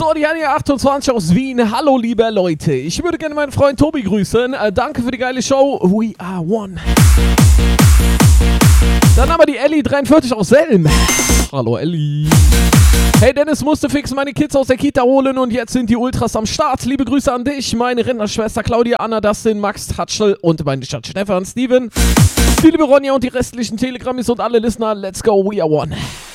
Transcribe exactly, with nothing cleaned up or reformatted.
So, die Anja achtundzwanzig aus Wien. Hallo, liebe Leute. Ich würde gerne meinen Freund Tobi grüßen. Äh, danke für die geile Show. We are one. Dann haben wir die Elli dreiundvierzig aus Selm. Hallo, Elli. Hey, Dennis musste fix meine Kids aus der Kita holen und jetzt sind die Ultras am Start. Liebe Grüße an dich, meine Rennerschwester Claudia, Anna, Dustin, Max, Tatschel und meine Stadt Stefan, Steven. Die liebe Ronja und die restlichen Telegrammis und alle Listener. Let's go, we are one.